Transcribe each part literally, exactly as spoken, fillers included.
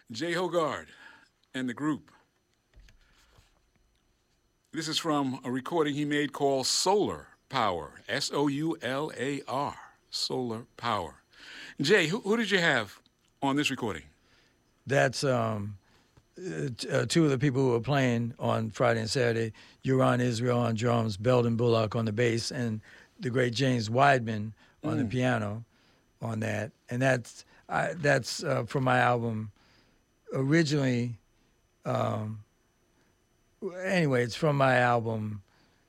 Jay Hogard and the group. This is from a recording he made called Solar Power. S O U L A R. Solar Power. Jay, who, who did you have on this recording? That's um, uh, two of the people who were playing on Friday and Saturday. Uran Israel on drums, Belden Bullock on the bass, and the great James Weidman on mm. the piano on that. And that's I, that's uh, from my album originally. Um, anyway, it's from my album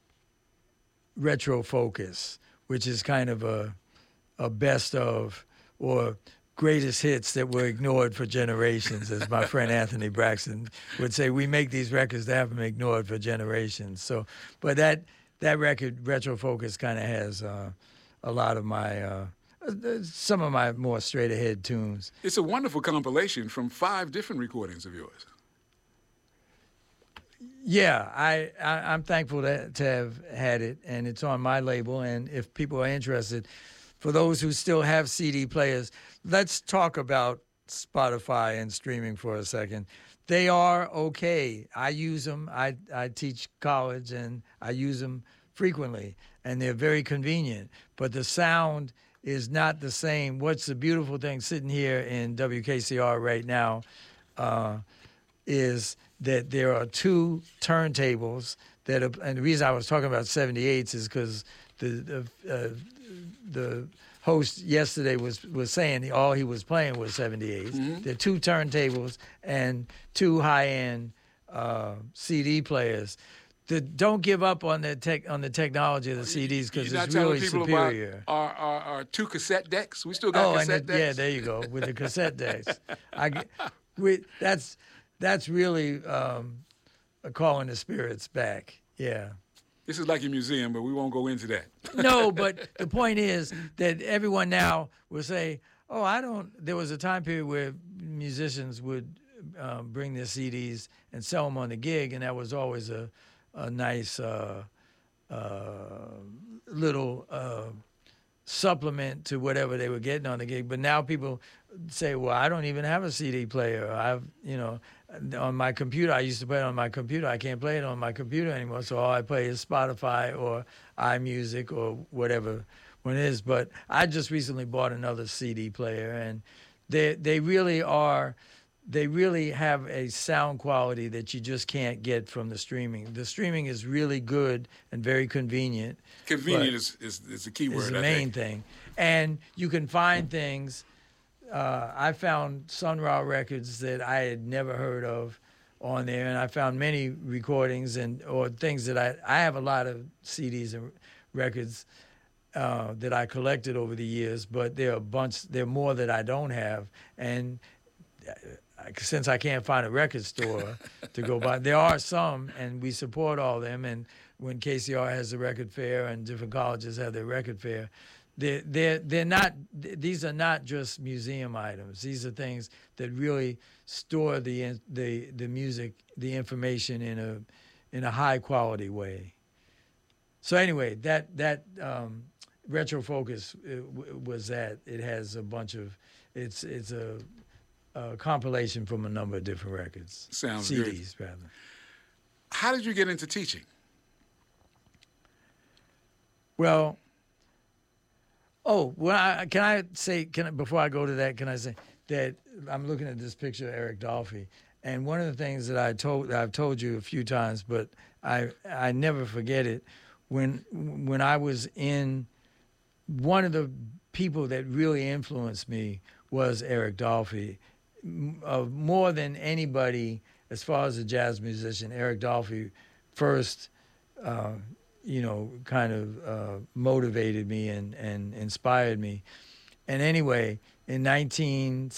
Retro Focus, which is kind of a a best of or greatest hits that were ignored for generations, as my friend Anthony Braxton would say. We make these records that have been ignored for generations. So, but that that record, Retro Focus, kind of has uh, a lot of my uh, some of my more straight ahead tunes. It's a wonderful compilation from five different recordings of yours. Yeah, I, I I'm thankful to to have had it, and it's on my label. And if people are interested, for those who still have C D players, let's talk about Spotify and streaming for a second. They are okay. I use them. I, I teach college, and I use them frequently, and they're very convenient. But the sound is not the same. What's the beautiful thing sitting here in W K C R right now uh, is that there are two turntables that are, and the reason I was talking about seventy-eights is because the, the uh, the host yesterday was, was saying all he was playing was seventy-eights. Mm-hmm. There are two turntables and two high-end uh, C D players. The, don't give up on the tech on the technology of the C Ds because it's really superior. Our, our, our two cassette decks. We still got oh, cassette and the, decks. Yeah, there you go with the cassette decks. I, we, that's that's really um, calling the spirits back. Yeah. This is like a museum, but we won't go into that. No, but the point is that everyone now will say, oh, I don't. There was a time period where musicians would um, bring their C Ds and sell them on the gig, and that was always a, a nice uh, uh, little uh, supplement to whatever they were getting on the gig. But now people say, well, I don't even have a C D player. I've, you know, on my computer, I used to play it on my computer. I can't play it on my computer anymore, so all I play is Spotify or iMusic or whatever one is. But I just recently bought another C D player, and they they really are, they really have a sound quality that you just can't get from the streaming. The streaming is really good and very convenient. Convenient is, is, is the key word, is the I main think. thing. And you can find things. Uh, I found Sun Ra records that I had never heard of on there, and I found many recordings and or things that I I have a lot of C Ds and records uh, that I collected over the years, but there are a bunch, there are more that I don't have, and since I can't find a record store to go buy, there are some, and we support all of them. And when K C R has the record fair and different colleges have their record fair. They're, they're, they're not, these are not just museum items. These are things that really store the the the music, the information in a in a high quality way. So anyway, that that um, Retro Focus was that. It has a bunch of, it's it's a, a compilation from a number of different records. Sounds C Ds, good. rather. How did you get into teaching? Well. Oh, well, I, can I say, can I, before I go to that, can I say that I'm looking at this picture of Eric Dolphy, and one of the things that I told, that I've told you a few times, but I I never forget it, when when I was in, one of the people that really influenced me was Eric Dolphy. Uh, more than anybody, as far as a jazz musician, Eric Dolphy first uh, you know, kind of uh, motivated me and, and inspired me. And anyway, in nineteen